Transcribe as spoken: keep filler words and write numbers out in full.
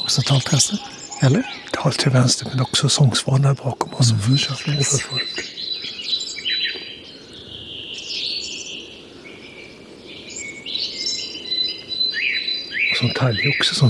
Också taltrassel, eller? Tal till vänster, men också sångsvanar bakom oss som Mm, försöker yes. för fullt. Och som talgoxe som